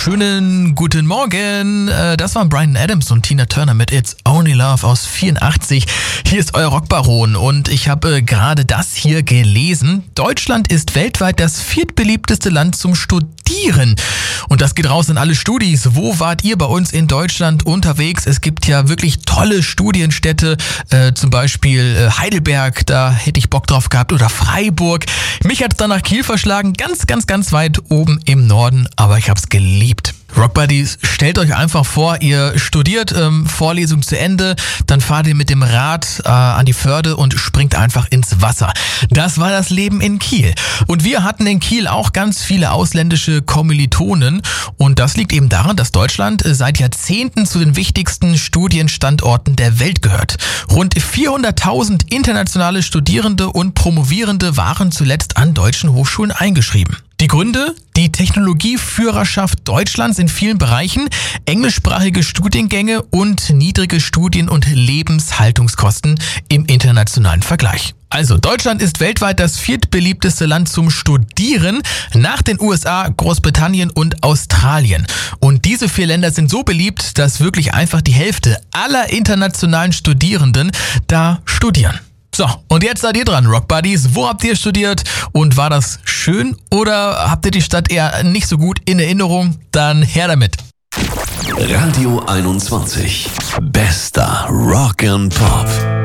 Schönen guten Morgen. Das waren Bryan Adams und Tina Turner mit It's Only Love aus 84. Hier ist euer Rockbaron und ich habe gerade das hier gelesen. Deutschland ist weltweit das viertbeliebteste Land zum Studieren. Und das geht raus an alle Studis. Wo wart ihr bei uns in Deutschland unterwegs? Es gibt ja wirklich tolle Studienstädte, zum Beispiel Heidelberg, da hätte ich Bock drauf gehabt, oder Freiburg. Mich hat es dann nach Kiel verschlagen, ganz weit oben im Norden, aber ich habe es geliebt. Rockbuddies, stellt euch einfach vor, ihr studiert, Vorlesung zu Ende, dann fahrt ihr mit dem Rad an die Förde und springt einfach ins Wasser. Das war das Leben in Kiel. Und wir hatten in Kiel auch ganz viele ausländische Kommilitonen und das liegt eben daran, dass Deutschland seit Jahrzehnten zu den wichtigsten Studienstandorten der Welt gehört. Rund 400.000 internationale Studierende und Promovierende waren zuletzt an deutschen Hochschulen eingeschrieben. Die Gründe? Die Technologieführerschaft Deutschlands in vielen Bereichen, englischsprachige Studiengänge und niedrige Studien- und Lebenshaltungskosten im internationalen Vergleich. Also, Deutschland ist weltweit das viertbeliebteste Land zum Studieren nach den USA, Großbritannien und Australien. Und diese 4 Länder sind so beliebt, dass wirklich einfach die Hälfte aller internationalen Studierenden da studieren. So, und jetzt seid ihr dran, Rockbuddies. Wo habt ihr studiert und war das schön oder habt ihr die Stadt eher nicht so gut in Erinnerung? Dann her damit. Radio 21. Bester Rock and Pop.